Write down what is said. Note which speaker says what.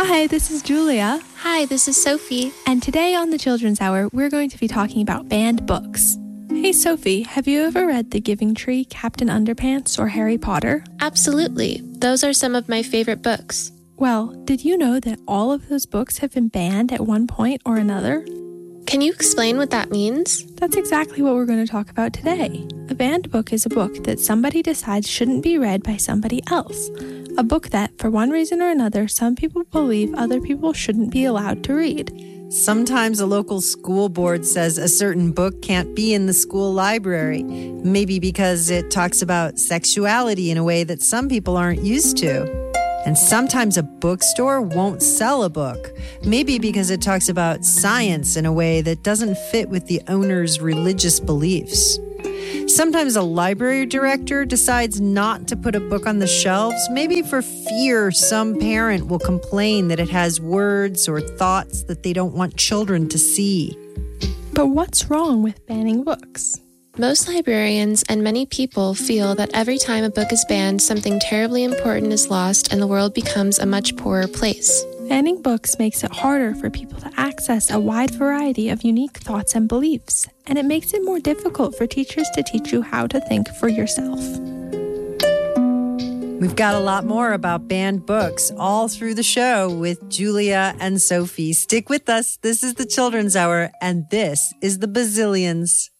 Speaker 1: Hi, this is Julia.
Speaker 2: Hi, this is Sophie.
Speaker 1: And today on the Children's Hour, we're going to be talking about banned books. Hey, Sophie, have you ever read The Giving Tree, Captain Underpants, or Harry Potter?
Speaker 2: Absolutely. Those are some of my favorite books.
Speaker 1: Well, did you know that all of those books have been banned at one point or another?
Speaker 2: Can you explain what that means?
Speaker 1: That's exactly what we're going to talk about today. A banned book is a book that somebody decides shouldn't be read by somebody else. A book that, for one reason or another, some people believe other people shouldn't be allowed to read.
Speaker 3: Sometimes a local school board says a certain book can't be in the school library, maybe because it talks about sexuality in a way that some people aren't used to. And sometimes a bookstore won't sell a book, maybe because it talks about science in a way that doesn't fit with the owner's religious beliefs. Sometimes a library director decides not to put a book on the shelves, maybe for fear some parent will complain that it has words or thoughts that they don't want children to see.
Speaker 1: But what's wrong with banning books?
Speaker 2: Most librarians and many people feel that every time a book is banned, something terribly important is lost and the world becomes a much poorer place.
Speaker 1: Banning books makes it harder for people to access a wide variety of unique thoughts and beliefs, and it makes it more difficult for teachers to teach you how to think for yourself.
Speaker 3: We've got a lot more about banned books all through the show with Julia and Sophie. Stick with us. This is the Children's Hour, and this is the Bazillions.